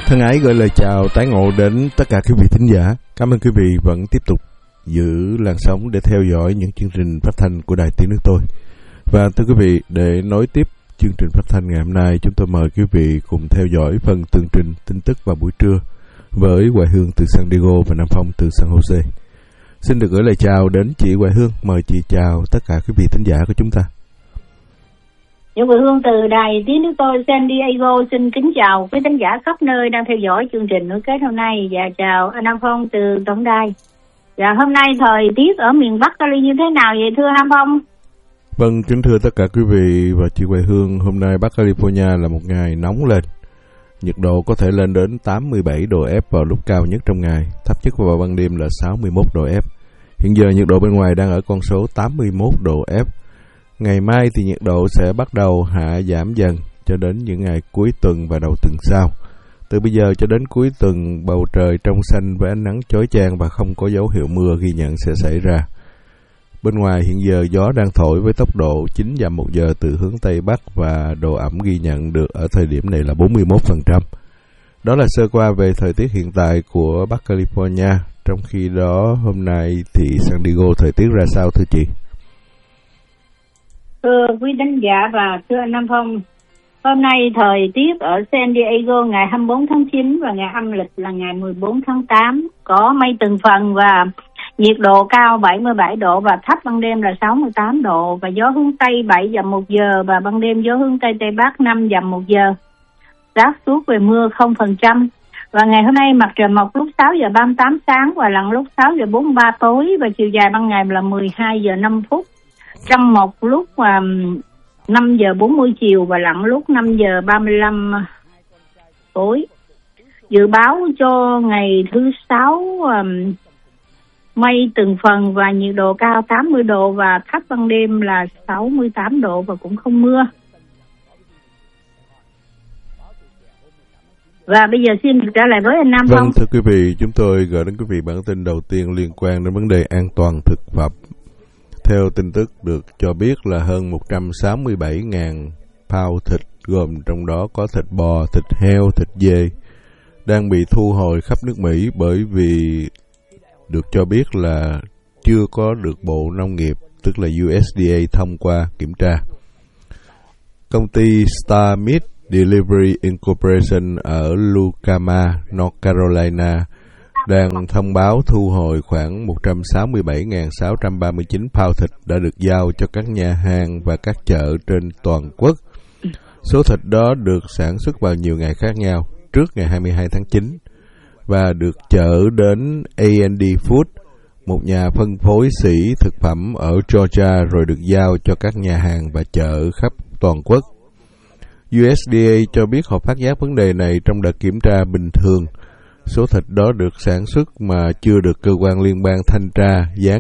Thân ái gửi lời chào tái ngộ đến tất cả quý vị thính giả. Cảm ơn quý vị vẫn tiếp tục giữ làn sóng để theo dõi những chương trình phát thanh của Đài Tiếng Nước Tôi. Và thưa quý vị, để nối tiếp chương trình phát thanh ngày hôm nay, chúng tôi mời quý vị cùng theo dõi phần tường trình tin tức vào buổi trưa với Hoài Hương từ San Diego và Nam Phong từ San Jose. Xin được gửi lời chào đến chị Hoài Hương. Mời chị chào tất cả quý vị thính giả của chúng ta. Hoài Hương từ Đài Tiếng Nước Tôi San Diego xin kính chào quý thính giả khắp nơi đang theo dõi chương trình nối kết hôm nay, và chào anh Nam Phong từ tổng đài. Và hôm nay thời tiết ở miền Bắc Cali như thế nào vậy thưa Nam Phong? Vâng, kính thưa tất cả quý vị và chị Hoài Hương, hôm nay Bắc California là một ngày nóng lên. Nhiệt độ có thể lên đến 87 độ F vào lúc cao nhất trong ngày, thấp nhất vào ban đêm là 61 độ F. Hiện giờ nhiệt độ bên ngoài đang ở con số 81 độ F. Ngày mai thì nhiệt độ sẽ bắt đầu hạ giảm dần cho đến những ngày cuối tuần và đầu tuần sau. Từ bây giờ cho đến cuối tuần, bầu trời trong xanh với ánh nắng chói chang và không có dấu hiệu mưa ghi nhận sẽ xảy ra. Bên ngoài hiện giờ gió đang thổi với tốc độ 9 dặm một giờ từ hướng Tây Bắc và độ ẩm ghi nhận được ở thời điểm này là 41%. Đó là sơ qua về thời tiết hiện tại của Bắc California. Trong khi đó hôm nay thì San Diego thời tiết ra sao thưa chị? Thưa quý khán giả và thưa anh Nam Phong, hôm nay thời tiết ở San Diego ngày 24 tháng 9 và ngày âm lịch là ngày 14 tháng 8 có mây từng phần và nhiệt độ cao 77 độ và thấp ban đêm là 68 độ và gió hướng Tây 7 dặm một giờ và ban đêm gió hướng Tây Tây Bắc 5 dặm một giờ. Rác suốt về mưa 0%. Và ngày hôm nay mặt trời mọc lúc 6 giờ 38 sáng và lặn lúc 6 giờ 43 tối và chiều dài ban ngày là 12 giờ 5 phút. Trăng mọc lúc 5 giờ 40 chiều và lặn lúc 5 giờ 35 tối. Dự báo cho ngày thứ 6 mây từng phần và nhiệt độ cao 80 độ và thấp ban đêm là 68 độ và cũng không mưa. Và bây giờ xin được trả lời với anh Nam Phong. Vâng, thưa quý vị, chúng tôi gửi đến quý vị bản tin đầu tiên liên quan đến vấn đề an toàn thực phẩm. Theo tin tức được cho biết là hơn 167.000 pound thịt, gồm trong đó có thịt bò, thịt heo, thịt dê, đang bị thu hồi khắp nước Mỹ bởi vì được cho biết là chưa có được Bộ Nông nghiệp, tức là USDA, thông qua kiểm tra. Công ty Star Meat Delivery Incorporation ở Lucama, North Carolina đang thông báo thu hồi khoảng 167.639 pound thịt đã được giao cho các nhà hàng và các chợ trên toàn quốc. Số thịt đó được sản xuất vào nhiều ngày khác nhau, trước ngày 22 tháng 9, và được chở đến A&D Food, một nhà phân phối sỉ thực phẩm ở Georgia, rồi được giao cho các nhà hàng và chợ khắp toàn quốc. USDA cho biết họ phát giác vấn đề này trong đợt kiểm tra bình thường. Số thịt đó được sản xuất mà chưa được cơ quan liên bang thanh tra dán